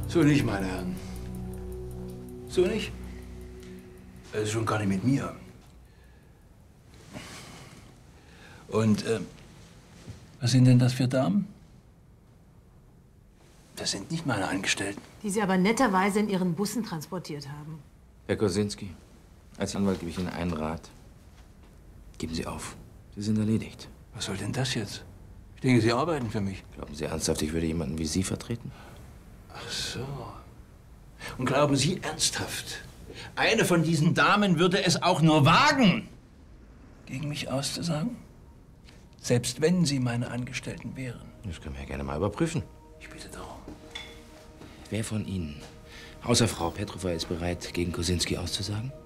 So nicht, meine Herren. So nicht? Schon gar nicht mit mir. Und, was sind denn das für Damen? Das sind nicht meine Angestellten. Die Sie aber netterweise in Ihren Bussen transportiert haben. Herr Kosinski, als Anwalt gebe ich Ihnen einen Rat. Geben Sie auf. Sie sind erledigt. Was soll denn das jetzt? Ich denke, Sie arbeiten für mich. Glauben Sie ernsthaft, ich würde jemanden wie Sie vertreten? Ach so. Und glauben Sie ernsthaft, eine von diesen Damen würde es auch nur wagen, gegen mich auszusagen? Selbst wenn sie meine Angestellten wären. Das können wir ja gerne mal überprüfen. Ich bitte darum. Wer von Ihnen, außer Frau Petrova, ist bereit, gegen Kosinski auszusagen?